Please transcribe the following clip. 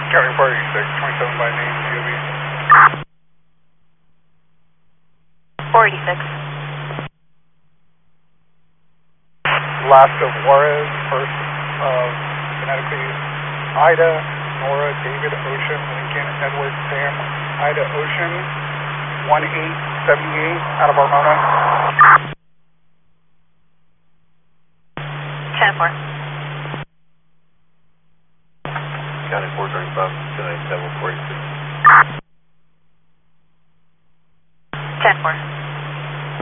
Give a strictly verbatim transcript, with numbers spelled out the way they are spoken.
County four eighty-six, twenty-seven by name, G O V. four eighty-six. Last of Juarez, first of phonetically Ida, Nora, David, Ocean, Lincoln, Edward, Sam, Ida, Ocean, one eight seven eight out of Armona. ten four. County four thirty-five, two ninety-seven, four eighty-six.